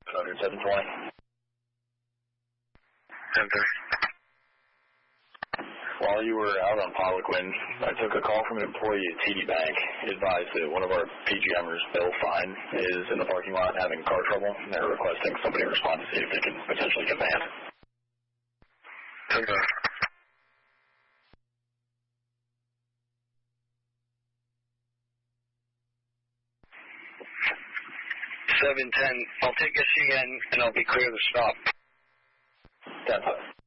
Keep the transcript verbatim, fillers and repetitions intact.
seven twenty. Center. While you were out on Poliquin, I took a call from an employee at T D Bank. He advised that one of our P G Mers, Bill Fine, is in the parking lot having car trouble. They're requesting somebody respond to see if they can potentially get banned. Center. seven ten. I'll take a C N and I'll be clear to stop. ten five.